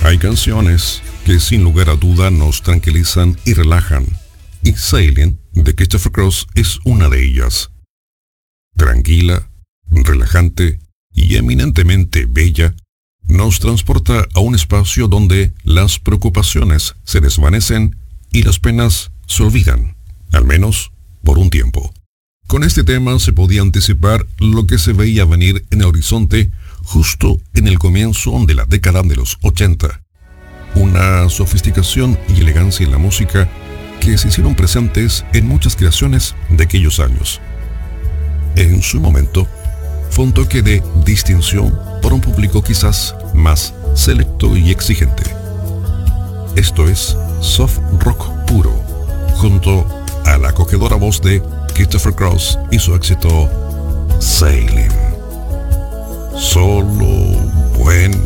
Hay canciones que sin lugar a duda nos tranquilizan y relajan, y Sailing de Christopher Cross es una de ellas. Tranquila, relajante y eminentemente bella, nos transporta a un espacio donde las preocupaciones se desvanecen y las penas se olvidan, al menos por un tiempo. Con este tema se podía anticipar lo que se veía venir en el horizonte justo en el comienzo de la década de los 80. Una sofisticación y elegancia en la música que se hicieron presentes en muchas creaciones de aquellos años. En su momento, fue un toque de distinción para un público quizás más selecto y exigente. Esto es soft rock puro, junto a la acogedora voz de Christopher Cross y su éxito Sailing. Solo buena